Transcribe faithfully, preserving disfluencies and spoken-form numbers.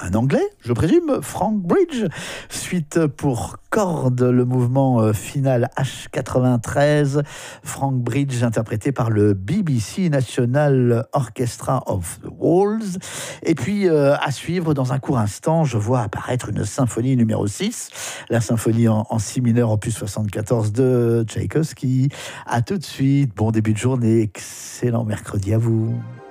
un Anglais, je présume, Frank Bridge. Suite pour cordes, le mouvement final H quatre-vingt-treize. Frank Bridge, interprété par le B B C National Orchestra of the Walls. Et puis, euh, à suivre, dans un court instant, je vois apparaître une symphonie numéro six, la symphonie en, en si mineur, opus soixante-quatorze de Tchaïkovski. À tout de suite, bon début de journée, excellent mercredi à vous.